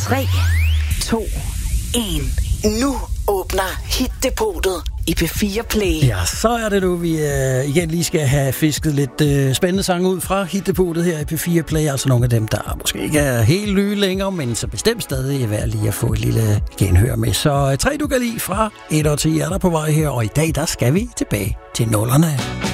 3, 2, 1. Nu åbner Hit-depotet i P4 Play. Ja, så er det nu, vi igen lige skal have fisket lidt spændende sange ud fra Hit-depotet her i P4 Play. Altså nogle af dem, der måske ikke er helt nye længere, men så bestemt stadig er værd lige at få et lille genhør med. Så 3 du kan lide fra 1 og 10 er der på vej her, og i dag der skal vi tilbage til nullerne.